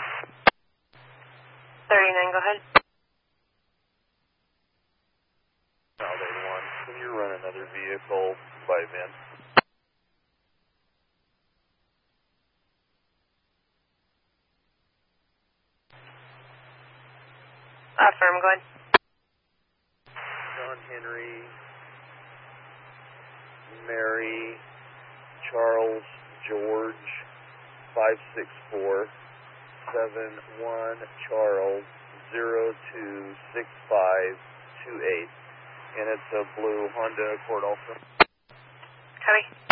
39, go ahead. Validate 1, can you run another vehicle by VIN? Affirm, go ahead. John Henry, Mary, Charles, George, 56471 Charles 026528, and it's a blue Honda Accord also. Copy.